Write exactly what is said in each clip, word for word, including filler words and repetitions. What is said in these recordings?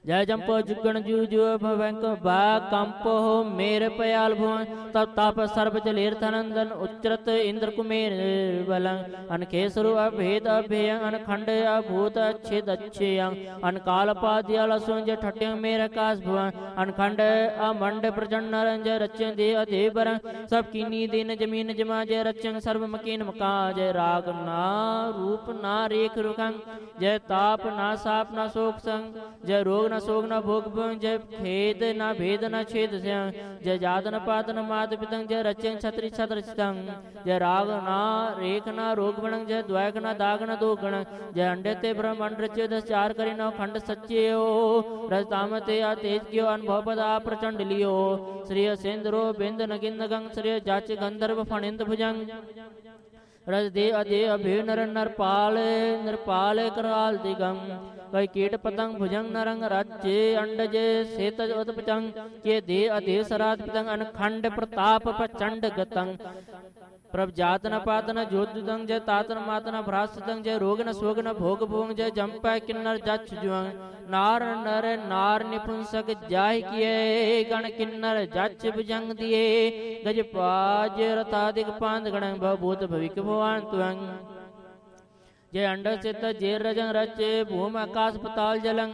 जय जंपो जुगण जू जो भवंक बा कंपो हो मेर पयाल भुवन तब ताप सर्व जलेर थनंदन उच्चरत इंद्र कुमेर बलं अनकेसरु अभेद अभेयं अनखंड अभूत अच्छेद अच्छेयं अनकाल पाद्याल सुंज ठट्यं मेर कास भुवन अनखंड अमंड प्रचंड नरंज रच्यं दे अधेबर सब कीनी दिन जमीन जमा जय रच्यं सर्व मकीन मका जय राग ना रूप ना रेख रुकं जय ताप ना साप ना शोक संग जय रोग न शोक न भोग जय खेद न भेद न छेद जय जात न पात न मात पितंग जय रच्यं छत्री छत्र चितंग जय राग न रेख न रोग बनंग जय द्वैक न दाग न दो गण जय अंडे ते ब्रह्मांड रच्यो दस चार करी नौ खंड सच्चे हो रजताम ते आ तेज कियो अनुभव पद आ प्रचंड लियो श्री सेंद्रो बिंद नगिंद गंग श्री जाच गंधर्व फणिंद भुजंग रज दे अदे अभे नर नरपाल नरपाल कराल दिगम वै कीट पतंग भुजंग नरंग राज्य अंडज सेत उत्पचंग के दे अधे सरात पितंग अनखंड प्रताप प्रचंड गतंग प्रभ जात न पात न ज्योतिदंग जय तात न मात न भ्रास्तंग जय रोग न सोग न भोग भोग जय जम्पै किन्नर जच जुअंग नार नर नार निपुंसक जाहि किए गण किन्नर जच भुजंग दिए गज पाज रथादिक पांद गण भूत भविक भवान तुअंग जय अंड चित जय रजंग रच भूम आकाश पताल जलंग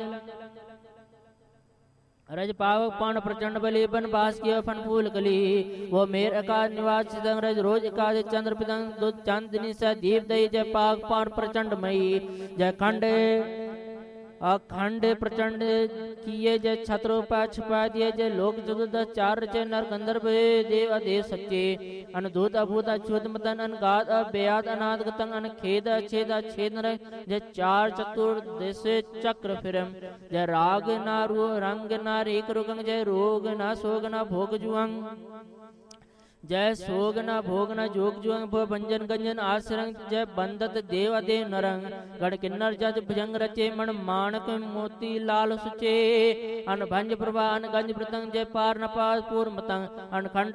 रज पावक पान प्रचंड बलि बन बास किया फन फूल कली वो मेर आकाश निवास चिदंग रज रोज एकादश चंद्र पिदंग दुध चांदनी सा दीप दई जय पाक पान प्रचंड मई जय खंड अखंड प्रचंड किए जय छत्रोपा छुपा दिए जय लोक चतुर्दश चार जय नर गंधर्व देव अदेव सच्चे अनधूत अभूत अच्युत मदन अनगात अव्यात अनाथ गतंग अनखेद अच्छेद अच्छेद नर जय चार चतुर्दश चक्र फिरम जय राग ना रू रंग ना रेख रुगंग जय रोग ना सोग ना भोग जुअंग जय सोग न भोग न जोग जुअंग भंजन गंजन आश्रंग जय बंदत देव अदेव नरंग गण किन्नर जज भुजंग रचे मण माणक मोती लाल सुचे अन भंज प्रभा अन गंज प्रतंग जय पार न पास पूर मतंग अन खंड